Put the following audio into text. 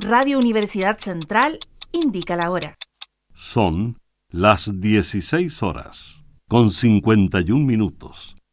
Radio Universidad Central indica la hora. Son las 16 horas, con 51 minutos.